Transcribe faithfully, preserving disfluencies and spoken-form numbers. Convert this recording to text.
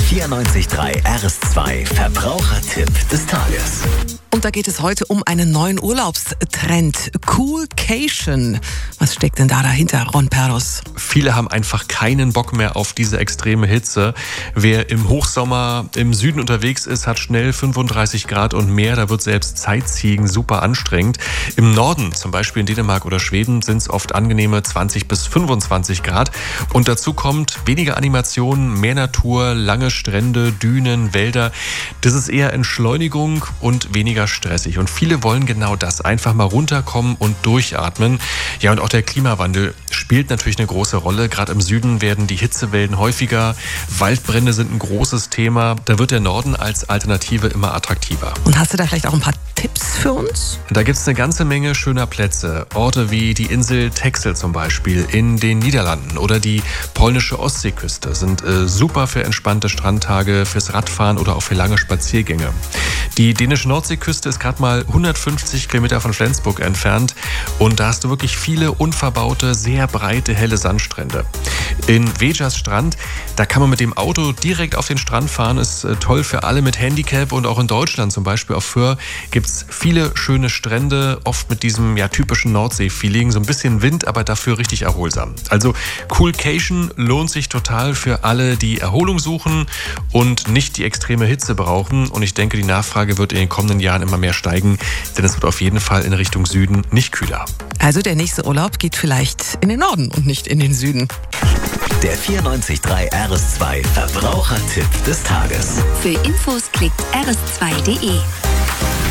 vierundneunzig Komma drei R S zwei Verbrauchertipp des Tages. Und da geht es heute um einen neuen Urlaubstrend. Coolcation. Was steckt denn da dahinter, Ron Perros? Viele haben einfach keinen Bock mehr auf diese extreme Hitze. Wer im Hochsommer im Süden unterwegs ist, hat schnell fünfunddreißig Grad und mehr. Da wird selbst Sightseeing super anstrengend. Im Norden, zum Beispiel in Dänemark oder Schweden, sind es oft angenehme zwanzig bis fünfundzwanzig Grad. Und dazu kommt weniger Animation, mehr Natur, lange Strände, Dünen, Wälder. Das ist eher Entschleunigung und weniger stressig. Und viele wollen genau das, einfach mal runterkommen und durchatmen. Ja, und auch der Klimawandel spielt natürlich eine große Rolle. Gerade im Süden werden die Hitzewellen häufiger. Waldbrände sind ein großes Thema. Da wird der Norden als Alternative immer attraktiver. Und hast du da vielleicht auch ein paar Tipps für uns? Da gibt es eine ganze Menge schöner Plätze. Orte wie die Insel Texel zum Beispiel in den Niederlanden oder die polnische Ostseeküste sind äh, super für entspannte Strandtage, fürs Radfahren oder auch für lange Spaziergänge. Die dänische Nordseeküste ist gerade mal hundertfünfzig Kilometer von Flensburg entfernt und da hast du wirklich viele unverbaute, sehr breite, helle Sandstrände. In Vejas Strand, da kann man mit dem Auto direkt auf den Strand fahren, ist äh, toll für alle mit Handicap und auch in Deutschland zum Beispiel auf Föhr gibt es viele schöne Strände, oft mit diesem ja, typischen Nordsee-Feeling, so ein bisschen Wind, aber dafür richtig erholsam. Also Coolcation lohnt sich total für alle, die Erholung suchen und nicht die extreme Hitze brauchen und ich denke, die Nachfrage wird in den kommenden Jahren immer mehr steigen, denn es wird auf jeden Fall in Richtung Süden nicht kühler. Also der nächste Urlaub geht vielleicht in den Norden und nicht in den Süden. Der vierundneunzig Komma drei R S zwei Verbrauchertipp des Tages. Für Infos klickt r s zwei punkt d e.